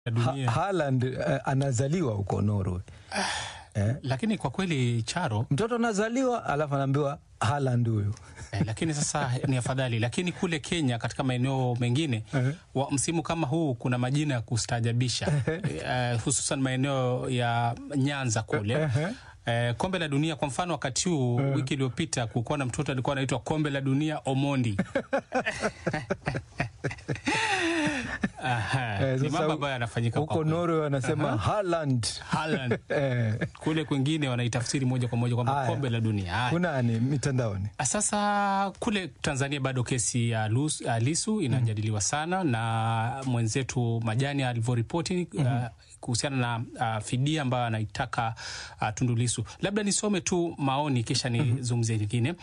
Haaland anazaliwa huko Norway. Lakini kwa kweli Charo, mtoto anazaliwa alafu anaambiwa Haaland huyo. Lakini sasa ni afadhali. Lakini kule Kenya katika maeneo mengine wa msimu kama huu kuna majina ya kustaajabisha. Hususan maeneo ya Nyanza kule. Kombe la dunia kwa mfano wakati huu wiki iliyopita kulikuwa na mtoto alikuwa anaitwa Kombe la Dunia Omondi. Ni mambo ambayo yanafanyika huko Norway wanasema Haaland. Kule kwingine wanaitafsiri moja kwa moja kwamba Kombe la Dunia. Kuna ni mitandaoni. Sasa kule Tanzania bado kesi ya Lissu inajadiliwa sana na mwenzetu Majani alivyoripoti kuhusiana na fidia ambayo anaitaka Tundu Lissu. Labda nisome tu maoni kisha nizungumzie nyingine.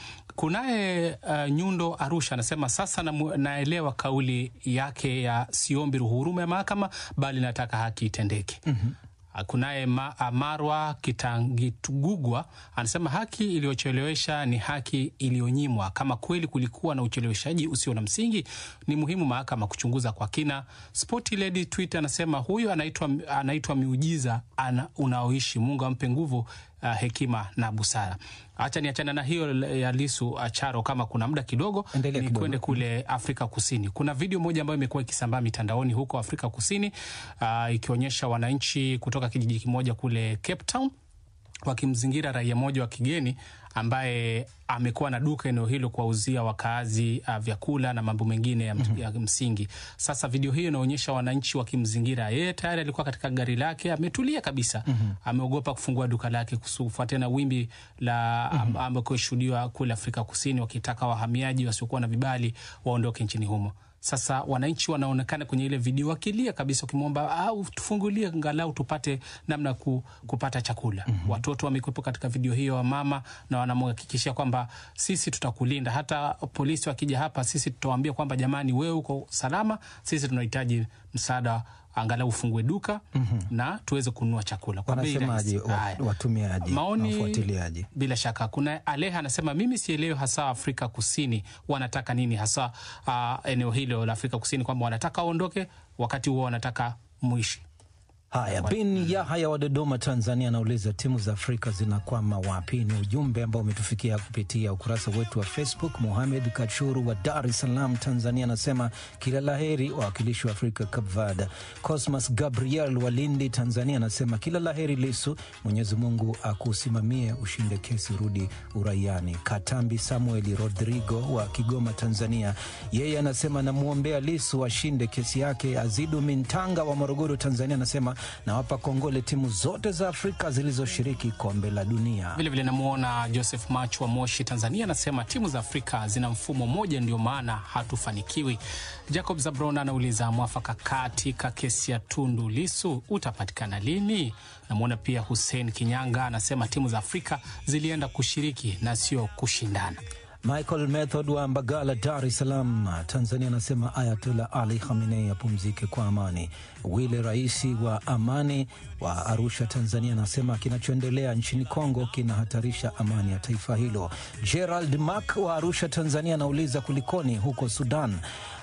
Kunaye Nyundo Arusha anasema sasa naelewa kauli yake ya siombi ruhurume ya mahakama bali nataka haki itendeke. Kunaye Marwa Kitangitugugwa anasema haki iliyochelewesha ni haki iliyonyimwa. Kama kweli kulikuwa na ucheleweshaji usio na msingi, ni muhimu mahakama kuchunguza kwa kina. Sporty Lady Twitter anasema huyu anaitwa miujiza unaoishi. Mungu ampe nguvu, hekima na busara. Acha niachana na hiyo ya Lissu. Charo, kama kuna muda kidogo ni kwende kule Afrika Kusini. Kuna video moja ambayo imekuwa ikisambaa mitandaoni huko Afrika Kusini ikionyesha wananchi kutoka kijiji kimoja kule Cape Town wakimzingira raia mmoja wa kigeni ambaye amekuwa na duka eneo hilo kuwauzia wakaazi vyakula na mambo mengine ya msingi. Sasa video hiyo inaonyesha wananchi wakimzingira yeye. Tayari alikuwa katika gari lake ametulia kabisa. Ameogopa kufungua duka lake kufuatia na wimbi la ambao kushuhudiwa kule Afrika Kusini wakitaka wahamiaji wasiokuwa na vibali waondoke nchini humo. Sasa wananchi wanaonekana kwenye ile video wakilia kabisa ukimwomba tufungulie angalau tupate namna kupata chakula. Watoto wamekuwepo katika video hiyo wa mama na wanamhakikishia kwamba sisi tutakulinda. Hata polisi wakija hapa sisi tutawaambia kwamba jamani wewe uko salama, sisi tunahitaji msaada angalau ufungue duka na tuweze kununua chakula. Kwa bei rahisi. Watumiaji na wafuatiliaji. Bila shaka kuna Aleha anasema mimi sielewi hasa Afrika Kusini wanataka nini hasa eneo hilo la Afrika Kusini, kwamba wanataka waondoke wakati huo wanataka muishi. Haya, Bin Yahya wa Dodoma Tanzania anauliza timu za Afrika zinakwama wapi? Ni ujumbe ambao umetufikia kupitia ukurasa wetu wa Facebook. Mohamed Kachuru wa Dar es Salaam Tanzania anasema kila laheri wawakilishi wa Afrika Cape Verde. Cosmas Gabriel wa Lindi Tanzania anasema kila laheri Lissu, Mwenyezi Mungu akusimamie ushinde kesi rudi uraiani. Katambi Samuel Rodrigo wa Kigoma Tanzania, yeye anasema namuombea Lissu ashinde kesi yake. Azidu Mintanga wa Morogoro Tanzania anasema na wapa kongole timu zote za Afrika zilizoshiriki kombe la dunia. Vile vile namuona Joseph Machu wa Moshi Tanzania anasema timu za Afrika zina mfumo moja ndio maana hatufanikiwi. Jacob Zabrona anauliza mwafaka katika kesi ya Tundu Lissu utapatikana lini? Namuona pia Hussein Kinyanga anasema timu za Afrika zilienda kushiriki na sio kushindana. Michael Method wa Mbagala Dar es Salaam Tanzania anasema Ayatollah Ali Khamenei apumzike kwa amani. Wile Raisi wa Amani wa Arusha Tanzania anasema kinachoendelea nchini Kongo kinahatarisha amani ya taifa hilo. Gerald Mark wa Arusha Tanzania anauliza kulikoni huko Sudan.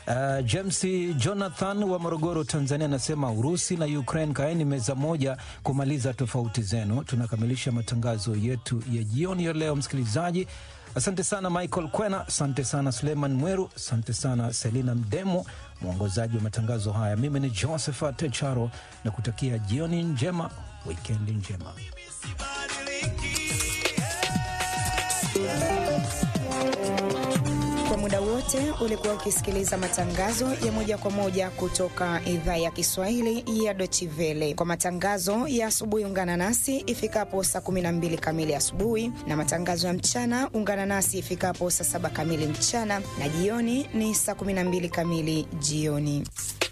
James Jonathan wa Morogoro Tanzania anasema Urusi na Ukraine kaeni meza moja kumaliza tofauti zenu. Tunakamilisha matangazo yetu ya jioni ya leo msikilizaji. Asante sana Michael Kwena, asante sana Suleiman Mweru, asante sana Selina Mdemo, mwongozaji wa matangazo haya. Mimi ni Josephat Charo na kutakia jioni njema, weekend njema. Kwa muda wote ulikuwa ukisikiliza matangazo ya moja kwa moja kutoka idhaa ya Kiswahili ya Deutsche Welle. Kwa matangazo ya asubuhi ungana nasi ifikapo saa 12 kamili asubuhi, na matangazo ya mchana ungana nasi ifikapo saa 7 kamili mchana, na jioni ni saa 12 kamili jioni.